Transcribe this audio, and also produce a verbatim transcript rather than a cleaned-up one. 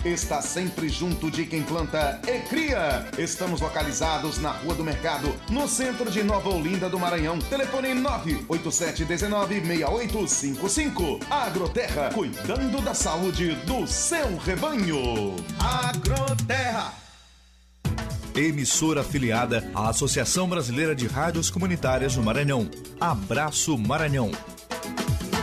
está sempre junto de quem planta e cria. Estamos localizados na Rua do Mercado, no centro de Nova Olinda do Maranhão. Telefone nove oito sete um nove, seis oito cinco cinco. Agroterra, cuidando da saúde do seu rebanho. Agroterra. Emissora afiliada à Associação Brasileira de Rádios Comunitárias no Maranhão. Abraço Maranhão.